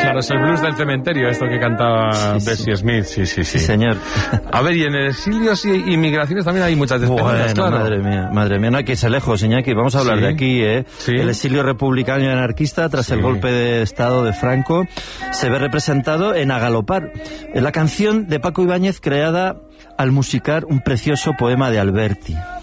Claro, es el blues del cementerio, esto que cantaba Bessie Smith. Sí, señor. A ver, y en exilios y inmigraciones también hay muchas despedidas, bueno, claro. Madre mía, no hay que irse lejos, Iñaki, vamos a hablar de aquí, Sí. El exilio republicano y anarquista tras el golpe de Estado de Franco se ve representado en A Galopar, la canción de Paco Ibáñez creada al musicar un precioso poema de Alberti.